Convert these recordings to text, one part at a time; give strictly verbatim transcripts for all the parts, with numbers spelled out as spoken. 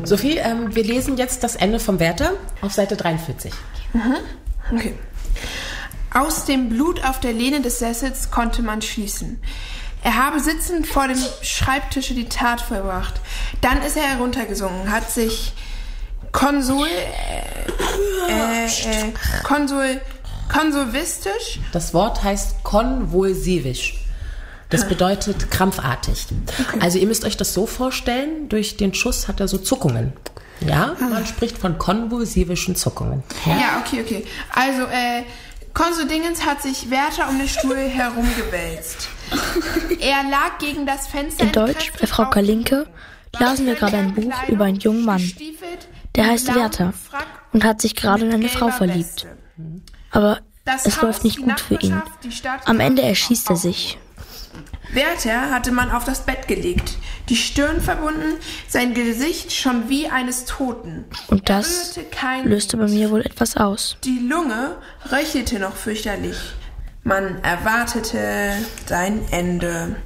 Sophie, ähm, wir lesen jetzt das Ende vom Wärter auf Seite dreiundvierzig. Mhm. Okay. Aus dem Blut auf der Lehne des Sessels konnte man schließen. Er habe sitzend vor dem Schreibtische die Tat vollbracht. Dann ist er heruntergesunken, hat sich Konsul, äh, äh, Konsul, konsulvistisch. Das Wort heißt konvulsivisch. Das bedeutet krampfartig. Okay. Also ihr müsst euch das so vorstellen, durch den Schuss hat er so Zuckungen. Ja, man spricht von konvulsivischen Zuckungen. Ja, ja okay, okay. Also, äh, Konsul Dingens hat sich Wärter um den Stuhl herumgewälzt. Er lag gegen das Fenster. In Deutsch, bei Frau Kalinke, lasen wir gerade ein Buch über einen jungen Mann. Der heißt Wärter und hat sich gerade in eine Frau verliebt. Aber es läuft nicht gut für ihn. Am Ende erschießt er sich. Wärter hatte man auf das Bett gelegt, die Stirn verbunden, sein Gesicht schon wie eines Toten. Und das löste bei mir wohl etwas aus. Die Lunge röchelte noch fürchterlich. Man erwartete sein Ende.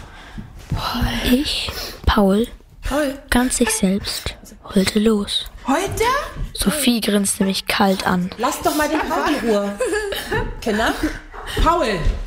Ich, Paul, Paul, ganz sich selbst, heulte los. Heute? Sophie grinste mich kalt an. Lass doch mal den Paul in Ruhe. Kinder? Paul!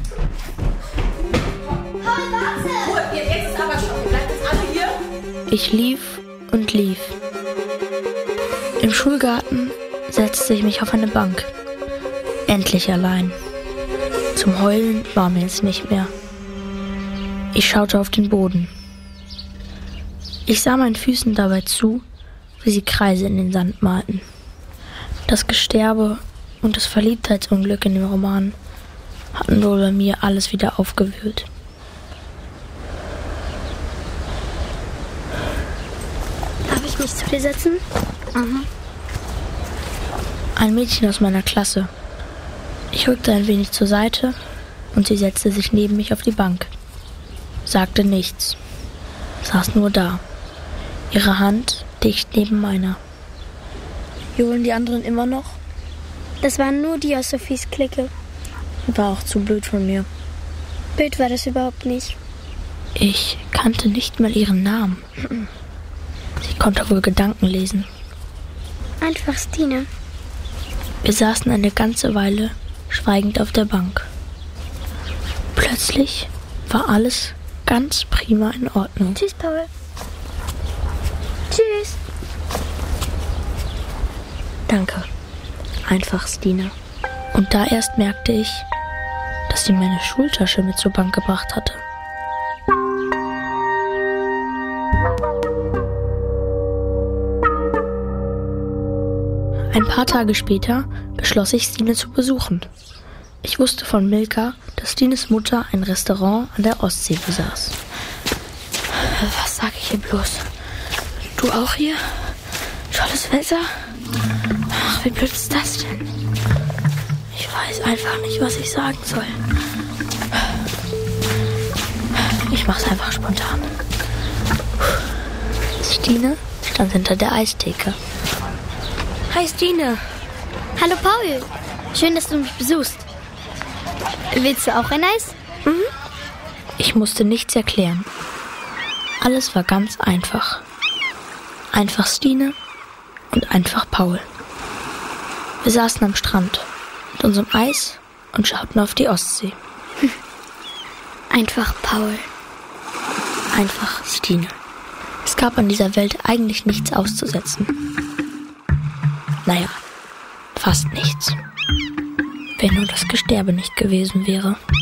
Paul, warte! Jetzt ist aber schon, bleibt jetzt alle hier? Ich lief und lief. Im Schulgarten setzte ich mich auf eine Bank. Endlich allein. Zum Heulen war mir es nicht mehr. Ich schaute auf den Boden. Ich sah meinen Füßen dabei zu, wie sie Kreise in den Sand malten. Das Gesterbe und das Verliebtheitsunglück in dem Roman hatten wohl bei mir alles wieder aufgewühlt. Darf ich mich zu dir setzen? Mhm. Ein Mädchen aus meiner Klasse. Ich rückte ein wenig zur Seite und sie setzte sich neben mich auf die Bank. Sagte nichts. Saß nur da. Ihre Hand dicht neben meiner. Johlen die anderen immer noch? Das waren nur die aus Sophies Clique. War auch zu blöd von mir. Blöd war das überhaupt nicht. Ich kannte nicht mal ihren Namen. Sie konnte wohl Gedanken lesen. Einfach Stine. Wir saßen eine ganze Weile schweigend auf der Bank. Plötzlich war alles ganz prima in Ordnung. Tschüss, Paul. Tschüss. Danke. Einfach Stine. Und da erst merkte ich, dass sie meine Schultasche mit zur Bank gebracht hatte. Ein paar Tage später beschloss ich, Stine zu besuchen. Ich wusste von Milka, dass Stines Mutter ein Restaurant an der Ostsee besaß. Was sag ich hier bloß? Du auch hier? Tolles Wetter? Ach, wie blöd ist das denn? Ich weiß einfach nicht, was ich sagen soll. Ich mach's einfach spontan. Stine stand hinter der Eistheke. Hi Stine. Hallo Paul. Schön, dass du mich besuchst. Willst du auch ein Eis? Mhm. Ich musste nichts erklären. Alles war ganz einfach. Einfach Stine und einfach Paul. Wir saßen am Strand mit unserem Eis und schauten auf die Ostsee. Einfach Paul. Einfach Stine. Es gab an dieser Welt eigentlich nichts auszusetzen. Naja, fast nichts. Wenn nur das Gesterbe nicht gewesen wäre.